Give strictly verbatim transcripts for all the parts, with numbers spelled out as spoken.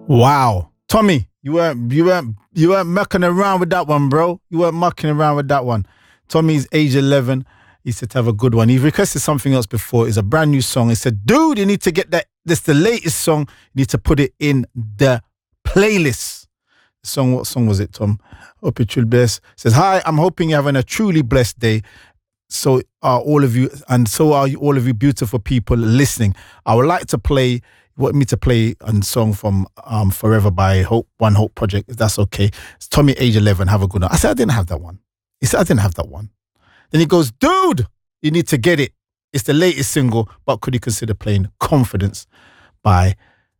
Wow. Tommy, you weren't you weren't you weren't mucking around with that one, bro. You weren't mucking around with that one. Tommy's age eleven. He said to have a good one. He requested something else before. It's a brand new song. He said, dude, you need to get that. This the latest song. You need to put it in the playlist. The song, what song was it, Tom? Hope you're truly blessed. Says, hi, I'm hoping you're having a truly blessed day. So are all of you, and so are you, all of you beautiful people listening. I would like to play, you want me to play a song from um, Forever by Hope, One Hope Project, if that's okay. It's Tommy, age eleven, have a good night. I said, I didn't have that one. He said, I didn't have that one. Then he goes, dude, you need to get it. It's the latest single, but could you consider playing Confidence by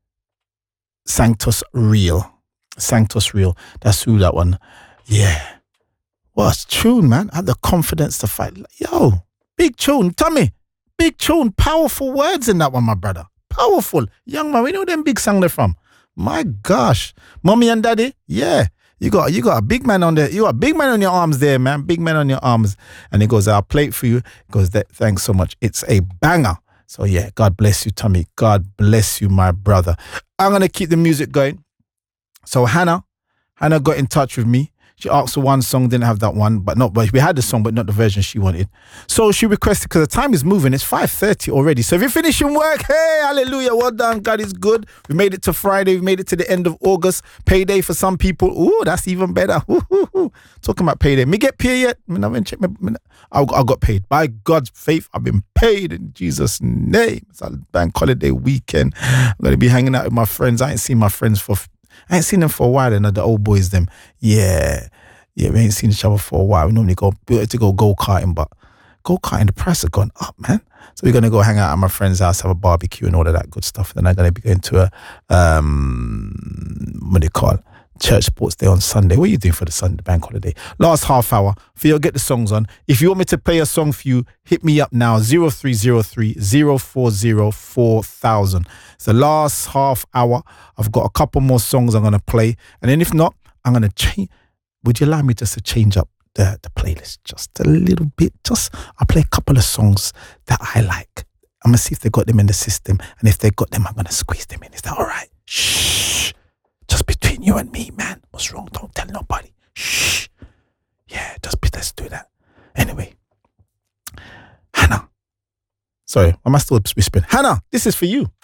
Sanctus Real? Sanctus Real. That's who that one. Yeah. What a tune, man. I had the confidence to fight. Yo, big tune. Tommy, big tune. Powerful words in that one, my brother. Powerful. Young man, we know them big song they're from. My gosh. Mommy and daddy, yeah. You got you got a big man on there. You got a big man on your arms there, man. Big man on your arms. And he goes, I'll play it for you. He goes, thanks so much. It's a banger. So yeah, God bless you, Tommy. God bless you, my brother. I'm going to keep the music going. So Hannah, Hannah got in touch with me. She asked for one song, didn't have that one, but not. But we had the song, but not the version she wanted. So she requested, because the time is moving, it's five thirty already. So if you're finishing work, hey, hallelujah, well done, God is good. We made it to Friday, we made it to the end of August. Payday for some people. Ooh, that's even better. Ooh, talking about payday. Me get paid yet? I, mean, I, haven't checked my, I, I got paid. By God's faith, I've been paid in Jesus' name. It's a bank holiday weekend. I'm going to be hanging out with my friends. I ain't seen my friends for... I ain't seen them for a while, and the old boys, them. Yeah. Yeah, we ain't seen each other for a while. We normally go we like to go go-karting, but go-karting, the price has gone up, man. So we're going to go hang out at my friend's house, have a barbecue and all of that good stuff. Then I'm going to be going to a, um, what do you call it? Church Sports Day on Sunday. What are you doing for the Sunday bank holiday? Last half hour for you, get the songs on. If you want me to play a song for you, hit me up now, zero three zero three, zero four zero, four thousand. It's the last half hour. I've got a couple more songs I'm going to play. And then if not, I'm going to change. Would you allow me just to change up the, the playlist just a little bit? Just, I'll play a couple of songs that I like. I'm going to see if they got them in the system. And if they got them, I'm going to squeeze them in. Is that all right? Shh. Just between you and me, man. What's wrong? Don't tell nobody. Shh. Yeah, just let's do that. Anyway. Hannah. Sorry, am I still whispering? Hannah, this is for you.